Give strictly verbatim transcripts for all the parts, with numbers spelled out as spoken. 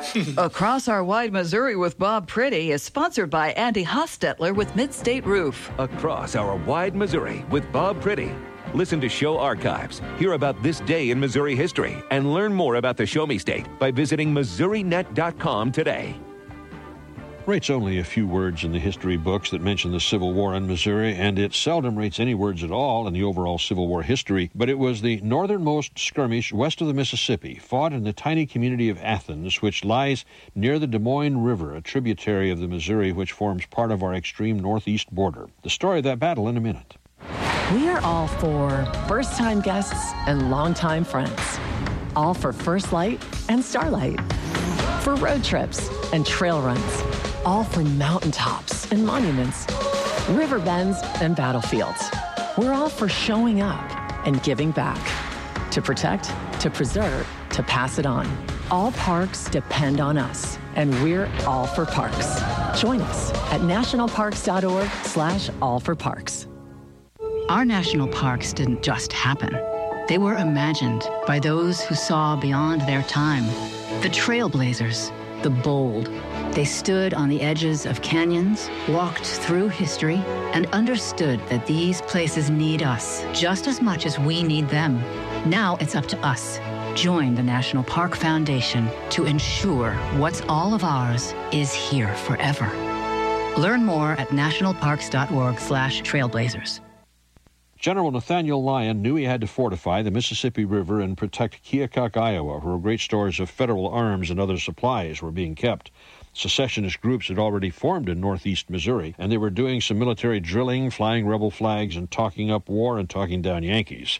Across Our Wide Missouri with Bob Pretty is sponsored by Andy Hostetler with Midstate Roof. Across Our Wide Missouri with Bob Pretty. Listen to show archives, hear about this day in Missouri history, and learn more about the Show Me State by visiting Missouri Net dot com today. Rates only a few words in the history books that mention the Civil War in Missouri, and it seldom rates any words at all in the overall Civil War history. But it was the northernmost skirmish west of the Mississippi, fought in the tiny community of Athens, which lies near the Des Moines River, a tributary of the Missouri which forms part of our extreme northeast border. The story of that battle in a minute. We are all for first-time guests and longtime friends. All for First Light and Starlight. For road trips and trail runs. All for mountaintops and monuments, river bends and battlefields. We're all for showing up and giving back. To protect, to preserve, to pass it on. All parks depend on us, and we're all for parks. Join us at nationalparks.org slash all for parks. Our national parks didn't just happen. They were imagined by those who saw beyond their time. The trailblazers, the bold. They stood on the edges of canyons, walked through history, and understood that these places need us just as much as we need them. Now it's up to us. Join the National Park Foundation to ensure what's all of ours is here forever. Learn more at nationalparks.org slash trailblazers. General Nathaniel Lyon knew he had to fortify the Mississippi River and protect Keokuk, Iowa, where great stores of federal arms and other supplies were being kept. Secessionist groups had already formed in northeast Missouri, and they were doing some military drilling, flying rebel flags, and talking up war and talking down Yankees.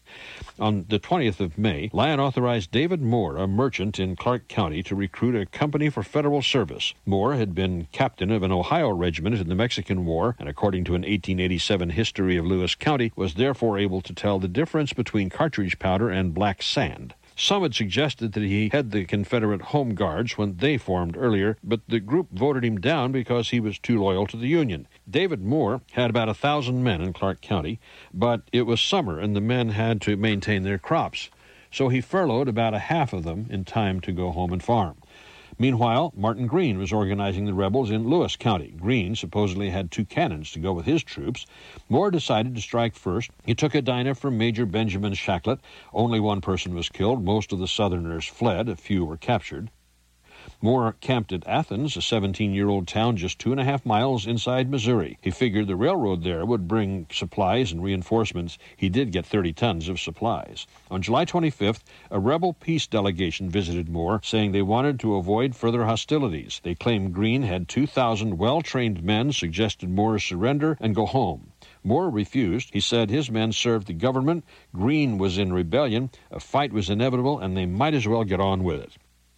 On the twentieth of May, Lyon authorized David Moore, a merchant in Clark County, to recruit a company for federal service. Moore had been captain of an Ohio regiment in the Mexican War, and according to an eighteen eighty-seven history of Lewis County, was therefore able to tell the difference between cartridge powder and black sand. Some had suggested that he head the Confederate Home Guards when they formed earlier, but the group voted him down because he was too loyal to the Union. David Moore had about a thousand men in Clark County, but it was summer and the men had to maintain their crops. So he furloughed about a half of them in time to go home and farm. Meanwhile, Martin Greene was organizing the rebels in Lewis County. Greene supposedly had two cannons to go with his troops. Moore decided to strike first. He took Edina from Major Benjamin Shacklet. Only one person was killed. Most of the Southerners fled. A few were captured. Moore camped at Athens, a seventeen-year-old town just two and a half miles inside Missouri. He figured the railroad there would bring supplies and reinforcements. He did get thirty tons of supplies. On July twenty-fifth, a rebel peace delegation visited Moore, saying they wanted to avoid further hostilities. They claimed Greene had two thousand well-trained men, suggested Moore surrender and go home. Moore refused. He said his men served the government, Greene was in rebellion, a fight was inevitable, and they might as well get on with it.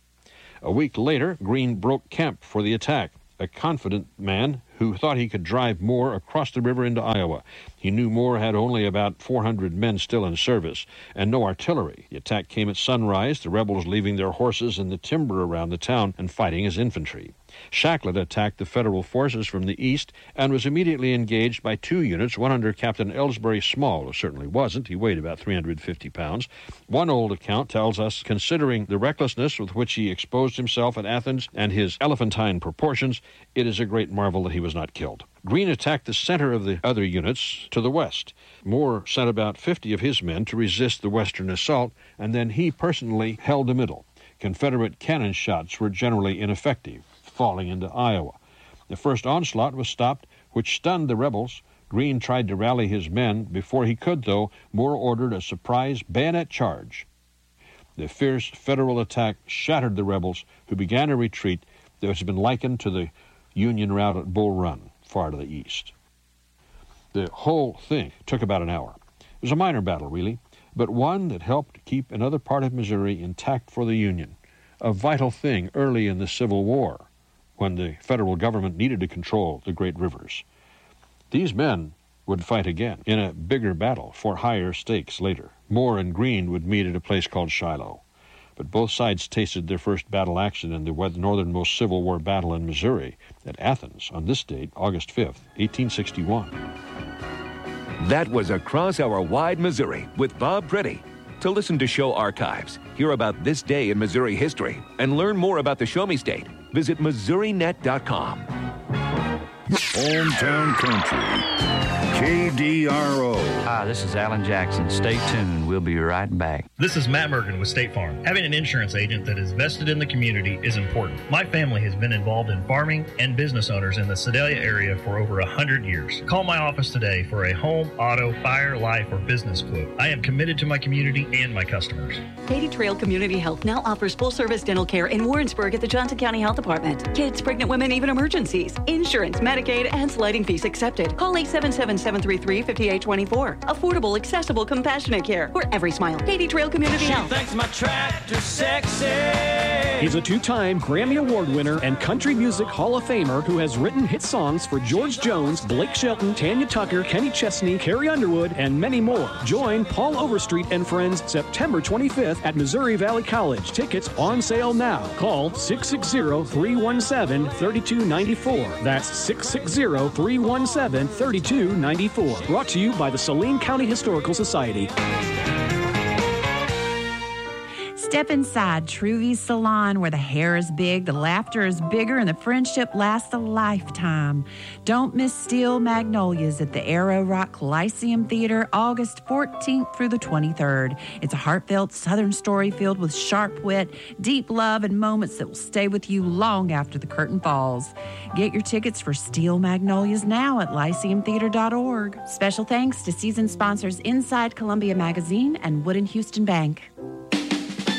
A week later, Greene broke camp for the attack, a confident man who thought he could drive Moore across the river into Iowa. He knew Moore had only about four hundred men still in service, and no artillery. The attack came at sunrise, the rebels leaving their horses in the timber around the town and fighting as infantry. Shacklet attacked the federal forces from the east and was immediately engaged by two units, one under Captain Ellsbury Small, who certainly wasn't. He weighed about three hundred fifty pounds. One old account tells us, considering the recklessness with which he exposed himself at Athens and his elephantine proportions, it is a great marvel that he was not killed. Greene attacked the center of the other units to the west. Moore sent about fifty of his men to resist the western assault, and then he personally held the middle. Confederate cannon shots were generally ineffective, falling into Iowa. The first onslaught was stopped, which stunned the rebels. Greene tried to rally his men. Before he could, though, Moore ordered a surprise bayonet charge. The fierce federal attack shattered the rebels, who began a retreat that has been likened to the Union rout at Bull Run, far to the east. The whole thing took about an hour. It was a minor battle, really, but one that helped keep another part of Missouri intact for the Union, a vital thing early in the Civil War, when the federal government needed to control the great rivers. These men would fight again in a bigger battle for higher stakes later. Moore and Greene would meet at a place called Shiloh. But both sides tasted their first battle action in the northernmost Civil War battle in Missouri at Athens on this date, August fifth, eighteen sixty-one. That was Across Our Wide Missouri with Bob Pretty. To listen to show archives, hear about this day in Missouri history, and learn more about the Show Me State, visit Missouri Net dot com. Hometown Country, K D R O. Hi, this is Alan Jackson. Stay tuned. We'll be right back. This is Matt Mergen with State Farm. Having an insurance agent that is vested in the community is important. My family has been involved in farming and business owners in the Sedalia area for over one hundred years. Call my office today for a home, auto, fire, life, or business quote. I am committed to my community and my customers. Katy Trail Community Health now offers full-service dental care in Warrensburg at the Johnson County Health Department. Kids, pregnant women, even emergencies. Insurance, Medicaid, and sliding fees accepted. Call eight seven seven, seven three three, five eight two four. Affordable, accessible, compassionate care for every smile. Katy Trail Community She Health. thinks my tractor's sexy. He's a two-time Grammy Award winner and Country Music Hall of Famer who has written hit songs for George Jones, Blake Shelton, Tanya Tucker, Kenny Chesney, Carrie Underwood, and many more. Join Paul Overstreet and friends September twenty-fifth at Missouri Valley College. Tickets on sale now. Call six six zero, three one seven, three two nine four. That's six six zero, three one seven, three two nine four. Brought to you by the Saline County Historical Society. Step inside Truvy's Salon, where the hair is big, the laughter is bigger, and the friendship lasts a lifetime. Don't miss Steel Magnolias at the Arrow Rock Lyceum Theater, August fourteenth through the twenty-third. It's a heartfelt Southern story filled with sharp wit, deep love, and moments that will stay with you long after the curtain falls. Get your tickets for Steel Magnolias now at lyceum theater dot org. Special thanks to season sponsors Inside Columbia Magazine and Wood and Houston Bank.